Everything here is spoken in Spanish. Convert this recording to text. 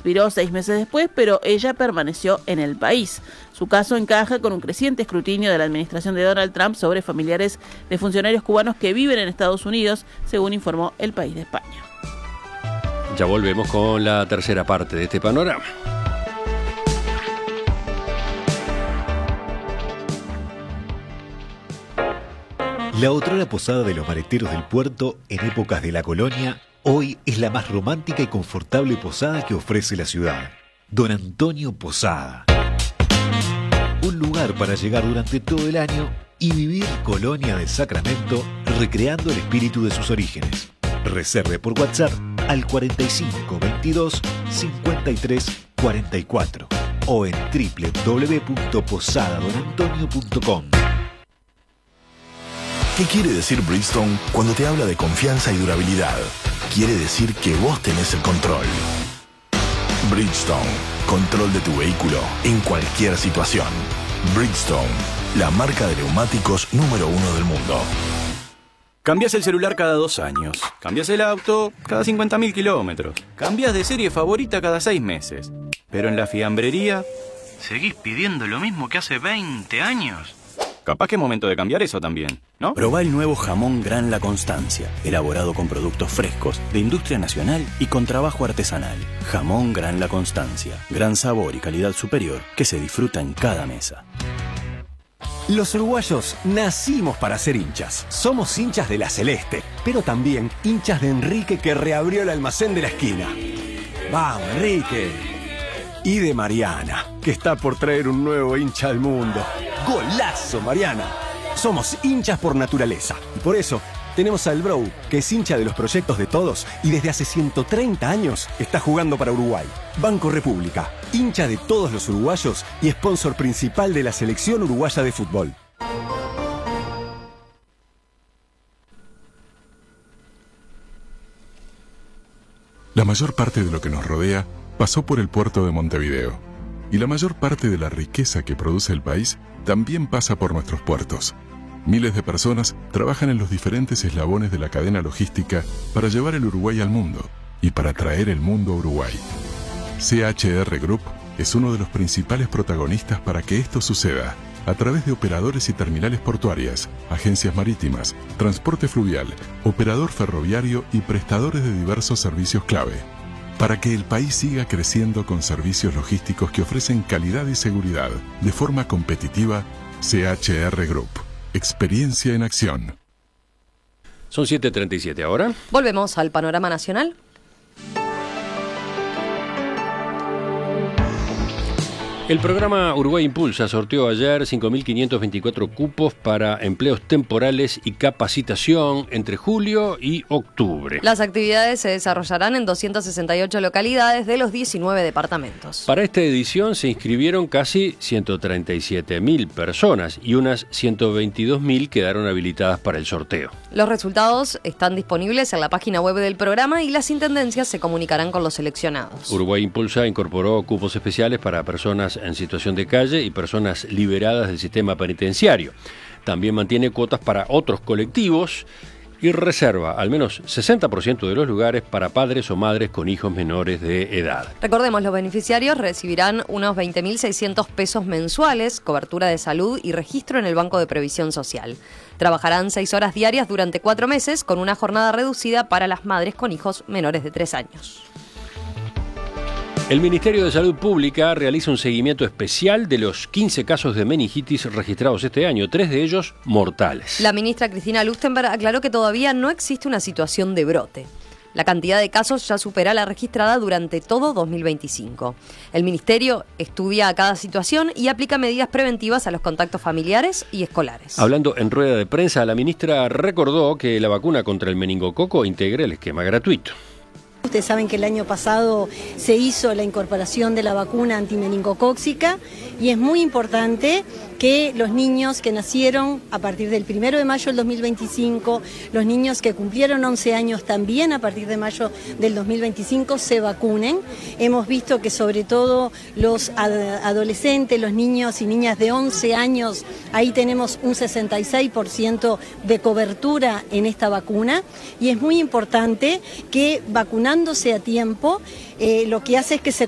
expiró 6 meses después, pero ella permaneció en el país. Su caso encaja con un creciente escrutinio de la administración de Donald Trump sobre familiares de funcionarios cubanos que viven en Estados Unidos, según informó El País de España. Ya volvemos con la tercera parte de este panorama. La otrora posada de los maleteros del puerto en épocas de la colonia, hoy es la más romántica y confortable posada que ofrece la ciudad. Don Antonio Posada. Un lugar para llegar durante todo el año y vivir Colonia del Sacramento, recreando el espíritu de sus orígenes. Reserve por WhatsApp al 4522 53 44 o en www.posadadonantonio.com. ¿Qué quiere decir Bridgestone cuando te habla de confianza y durabilidad? Quiere decir que vos tenés el control. Bridgestone, control de tu vehículo en cualquier situación. Bridgestone, la marca de neumáticos número 1 del mundo. Cambias el celular cada 2 años. Cambias el auto cada 50.000 kilómetros. Cambias de serie favorita cada 6 meses. Pero en la fiambrería, ¿seguís pidiendo lo mismo que hace 20 años? Capaz que es momento de cambiar eso también, ¿no? Probá el nuevo jamón Gran La Constancia, elaborado con productos frescos, de industria nacional y con trabajo artesanal. Jamón Gran La Constancia, gran sabor y calidad superior que se disfruta en cada mesa. Los uruguayos nacimos para ser hinchas. Somos hinchas de la Celeste, pero también hinchas de Enrique, que reabrió el almacén de la esquina. ¡Vamos, Enrique! Y de Mariana, que está por traer un nuevo hincha al mundo. ¡Golazo, Mariana! Somos hinchas por naturaleza y por eso tenemos al Bro, que es hincha de los proyectos de todos y desde hace 130 años está jugando para Uruguay. Banco República, hincha de todos los uruguayos y sponsor principal de la selección uruguaya de fútbol. La mayor parte de lo que nos rodea pasó por el puerto de Montevideo. Y la mayor parte de la riqueza que produce el país también pasa por nuestros puertos. Miles de personas trabajan en los diferentes eslabones de la cadena logística para llevar el Uruguay al mundo y para traer el mundo a Uruguay. CHR Group es uno de los principales protagonistas para que esto suceda, a través de operadores y terminales portuarias, agencias marítimas, transporte fluvial, operador ferroviario y prestadores de diversos servicios clave. Para que el país siga creciendo con servicios logísticos que ofrecen calidad y seguridad de forma competitiva, CHR Group. Experiencia en acción. Son 7:37 ahora. Volvemos al panorama nacional. El programa Uruguay Impulsa sorteó ayer 5.524 cupos para empleos temporales y capacitación entre julio y octubre. Las actividades se desarrollarán en 268 localidades de los 19 departamentos. Para esta edición se inscribieron casi 137.000 personas y unas 122.000 quedaron habilitadas para el sorteo. Los resultados están disponibles en la página web del programa y las intendencias se comunicarán con los seleccionados. Uruguay Impulsa incorporó cupos especiales para personas en situación de calle y personas liberadas del sistema penitenciario. También mantiene cuotas para otros colectivos y reserva al menos 60% de los lugares para padres o madres con hijos menores de edad. Recordemos, los beneficiarios recibirán unos 20.600 pesos mensuales, cobertura de salud y registro en el Banco de Previsión Social. Trabajarán 6 horas diarias durante 4 meses con una jornada reducida para las madres con hijos menores de 3 años. El Ministerio de Salud Pública realiza un seguimiento especial de los 15 casos de meningitis registrados este año, 3 de ellos mortales. La ministra Cristina Lustenberg aclaró que todavía no existe una situación de brote. La cantidad de casos ya supera la registrada durante todo 2025. El Ministerio estudia cada situación y aplica medidas preventivas a los contactos familiares y escolares. Hablando en rueda de prensa, la ministra recordó que la vacuna contra el meningococo integra el esquema gratuito. Ustedes saben que el año pasado se hizo la incorporación de la vacuna antimeningocóxica y es muy importante que los niños que nacieron a partir del 1 de mayo del 2025, los niños que cumplieron 11 años también a partir de mayo del 2025 se vacunen. Hemos visto que sobre todo los adolescentes, los niños y niñas de 11 años, ahí tenemos un 66% de cobertura en esta vacuna y es muy importante que vacunándose a tiempo lo que hace es que se